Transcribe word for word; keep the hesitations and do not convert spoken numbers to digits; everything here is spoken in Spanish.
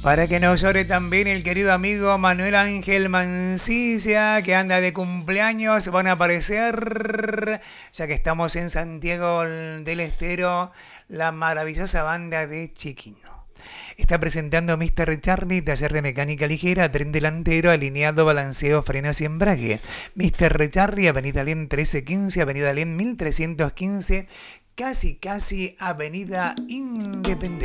Para que no llore también el querido amigo Manuel Ángel Mancilla, que anda de cumpleaños. Van a aparecer, ya que estamos en Santiago del Estero, la maravillosa banda de Chiquino. Está presentando mister Charlie, taller de mecánica ligera, tren delantero, alineado, balanceo, frenos y embrague. mister Charlie, Avenida Alem trece quince, Avenida Alem mil trescientos quince, casi casi Avenida Independencia.